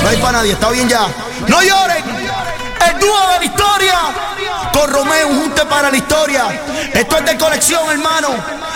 No hay para nadie, está bien ya. No lloren. El dúo de la historia. Con Romeo, un junte para la historia. Esto es de colección, hermano.